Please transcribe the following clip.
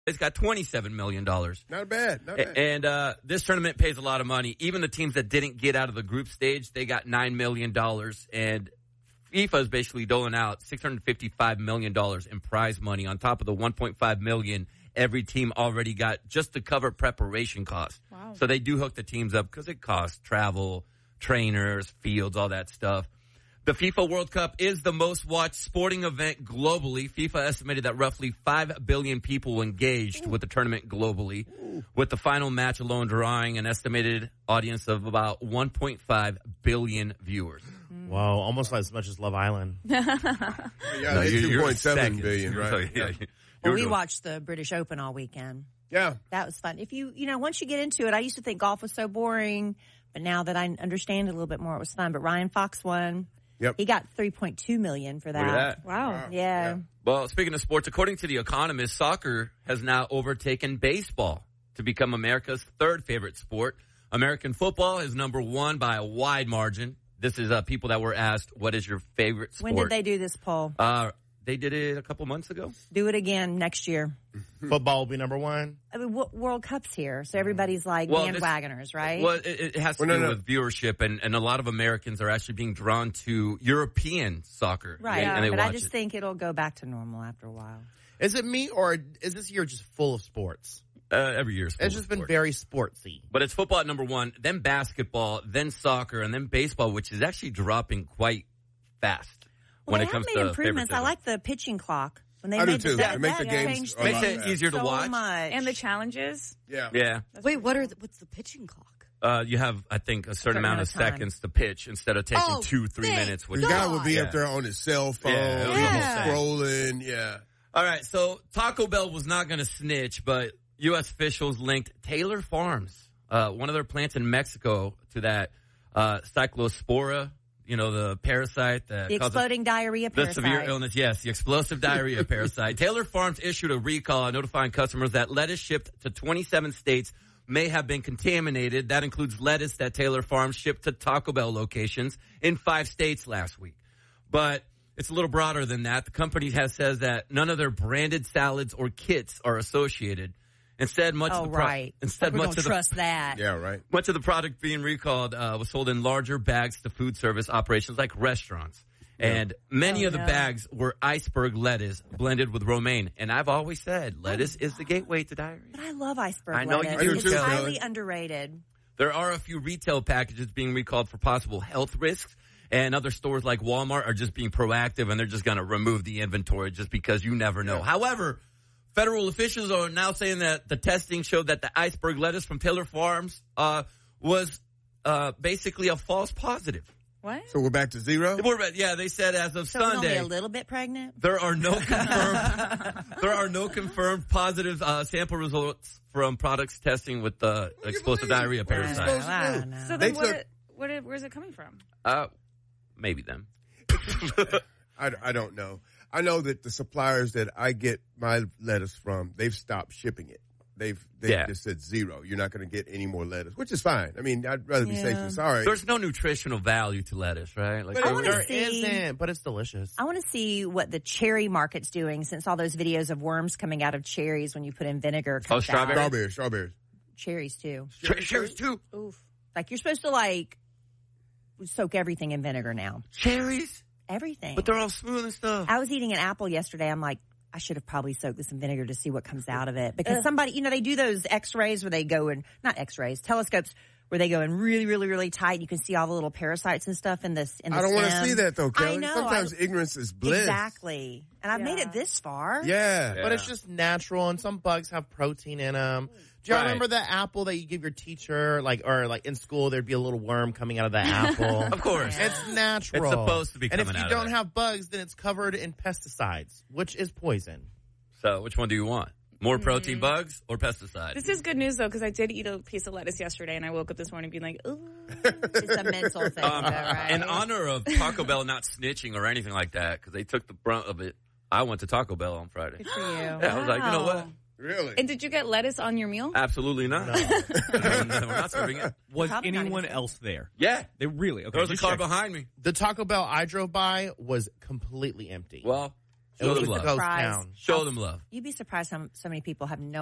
It's got $27 million. Not bad. And this tournament pays a lot of money. Even the teams that didn't get out of the group stage, they got $9 million. And FIFA is basically doling out $655 million in prize money on top of the $1.5 million every team already got just to cover preparation costs. Wow. So they do hook the teams up because it costs travel, trainers, fields, all that stuff. The FIFA World Cup is the most watched sporting event globally. FIFA estimated that roughly 5 billion people engaged with the tournament globally, with the final match alone drawing an estimated audience of about 1.5 billion viewers. Wow, almost as much as Love Island. Yeah, that's 2.7 billion, right? So, yeah. Well, we watched the British Open all weekend. Yeah. That was fun. If once you get into it, I used to think golf was so boring, but now that I understand it a little bit more, it was fun. But Ryan Fox won. Yep. He got $3.2 million for that. Look at that. Wow. Yeah. Well, speaking of sports, according to The Economist, soccer has now overtaken baseball to become America's third favorite sport. American football is number one by a wide margin. This is people that were asked, what is your favorite sport? When did they do this poll? They did it a couple months ago. Do it again next year. Football will be number one. I mean, World Cup's here, so everybody's like bandwagoners, right? Well, it has to do with viewership, and a lot of Americans are actually being drawn to European soccer. Right, and they but watch I just think it'll go back to normal after a while. Is it me, or is this year just full of sports? Every year. It's just been very sportsy. But it's football at number one, then basketball, then soccer, and then baseball, which is actually dropping quite fast. Well, when they it comes have made to improvements. I like the pitching clock. When they I do made too. that, It makes the games changed a lot makes it easier to so watch. much. And the challenges. Yeah. Wait, what's the pitching clock? You have, I think, a certain amount of time. seconds to pitch instead of taking 2-3 minutes. The guy would be up there on his cell phone, scrolling. Yeah. All right. So Taco Bell was not going to snitch, but U.S. officials linked Taylor Farms, one of their plants in Mexico, to that cyclospora. You know, the parasite that the exploding diarrhea parasite. The severe illness, yes, the explosive diarrhea parasite. Taylor Farms issued a recall notifying customers that lettuce shipped to 27 states may have been contaminated. That includes lettuce that Taylor Farms shipped to Taco Bell locations in 5 states last week. But it's a little broader than that. The company says that none of their branded salads or kits are associated. Instead, much of the trust that. Yeah, right. Much of the product being recalled was sold in larger bags to food service operations like restaurants. And many of the bags were iceberg lettuce blended with romaine. And I've always said lettuce is the gateway to diarrhea. But I love iceberg I know lettuce. you do It's too, highly Kelly. underrated. There are a few retail packages being recalled for possible health risks. And other stores like Walmart are just being proactive, and they're just going to remove the inventory just because you never know. However, federal officials are now saying that the testing showed that the iceberg lettuce from Taylor Farms was basically a false positive. What? So we're back to zero? They said as of So Sunday. only a little bit pregnant? There are no confirmed positive sample results from products testing with the explosive diarrhea parasite. So then where's it coming from? Maybe them. I don't know. I know that the suppliers that I get my lettuce from, they've stopped shipping it. They've just said zero. You're not going to get any more lettuce, which is fine. I mean, I'd rather be safe than sorry. There's no nutritional value to lettuce, right? Like, there isn't, but it's delicious. I want to see what the cherry market's doing since all those videos of worms coming out of cherries when you put in vinegar. Strawberries. Cherries too. Cherries too. Oof. Like you're supposed to soak everything in vinegar now. Cherries? Everything. But they're all smooth and stuff. I was eating an apple yesterday. I'm like, I should have probably soaked this in vinegar to see what comes out of it. Because somebody, they do those x-rays where they go in, not x-rays, telescopes where they go in really, really, really tight. You can see all the little parasites and stuff in the I don't want to see that though, Kelly. I know. Sometimes ignorance is bliss. Exactly. And I've made it this far. Yeah. But it's just natural, and some bugs have protein in them. Do you remember the apple that you give your teacher, or in school, there'd be a little worm coming out of the apple? Of course. It's natural. It's supposed to be coming out of it. And if you don't have bugs, then it's covered in pesticides, which is poison. So which one do you want? More protein bugs or pesticides? This is good news, though, because I did eat a piece of lettuce yesterday, and I woke up this morning being like, ooh. It's a mental thing, right? In honor of Taco Bell not snitching or anything like that, because they took the brunt of it, I went to Taco Bell on Friday. Good for you. Yeah, I was like, you know what? Really? And did you get lettuce on your meal? Absolutely not. No. We're not serving it. Was Probably anyone else there? Yeah. They really? Okay. There was a just car checking. behind me. The Taco Bell I drove by was completely empty. Well, Show them was a love. ghost Surprise. town. Show them love. You'd be surprised how so many people have no